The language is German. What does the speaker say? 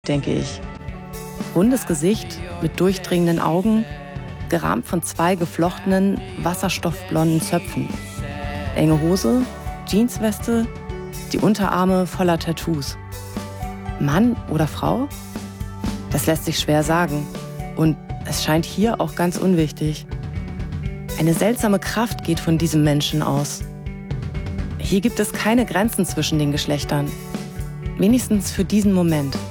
denke ich. Rundes Gesicht mit durchdringenden Augen, gerahmt von 2 geflochtenen, wasserstoffblonden Zöpfen. Enge Hose, Jeansweste, die Unterarme voller Tattoos. Mann oder Frau? Das lässt sich schwer sagen. Und es scheint hier auch ganz unwichtig. Eine seltsame Kraft geht von diesem Menschen aus. Hier gibt es keine Grenzen zwischen den Geschlechtern. Wenigstens für diesen Moment.